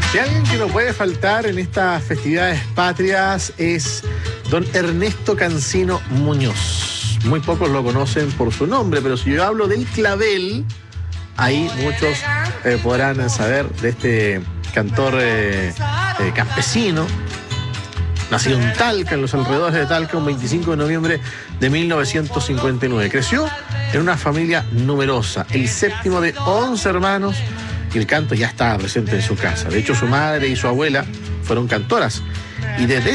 Si alguien que no puede faltar en estas festividades patrias es don Ernesto Cancino Muñoz. Muy pocos lo conocen por su nombre, pero si yo hablo del clavel, ahí muchos podrán saber de este cantor campesino, nacido en Talca, en los alrededores de Talca, un 25 de noviembre de 1959. Creció en una familia numerosa, el séptimo de 11 hermanos, y el canto ya estaba presente en su casa. De hecho, su madre y su abuela fueron cantoras, y desde